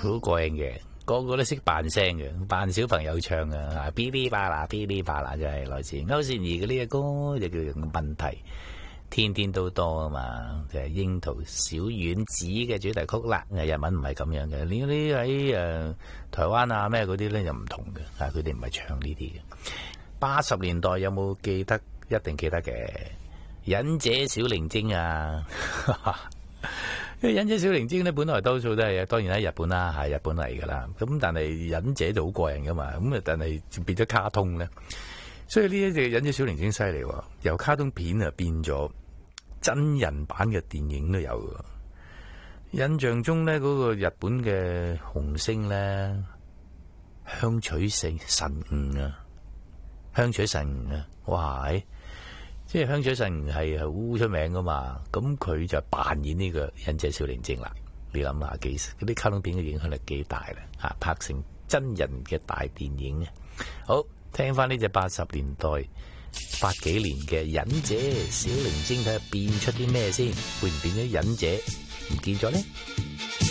好過癮嘅，個個都識扮聲嘅，扮小朋友唱嘅，嗶哩吧啦嗶哩吧啦，就係來自歐倩怡嘅呢隻歌，就叫做問題。天天都多啊嘛，就係櫻桃小丸子嘅主題曲啦。日文唔係咁樣嘅，呢啲喺台灣啊咩嗰啲咧就唔同嘅，佢哋唔係唱呢啲嘅。80年代有冇記得？一定記得嘅，忍者小靈精啊！因為忍者小靈精咧，本來多數都係當然喺日本啦，係日本嚟噶啦。咁但係忍者就好過癮噶嘛，咁啊但係變咗卡通咧，所以呢一隻忍者小靈精犀利喎，由卡通片啊變咗真人版嘅電影都有。印象中咧，嗰個日本嘅紅星咧，香取慎吾啊，香取慎吾啊，哇！即係香取慎吾係好出名噶嘛，咁佢就扮演呢個忍者小靈精啦。你諗下嗰啲卡通片嘅影響力幾大咧？拍成真人嘅大電影啊！好，聽翻呢隻80年代80幾年嘅忍者小靈精，睇下變出啲咩先？會唔變咗忍者唔見咗咧？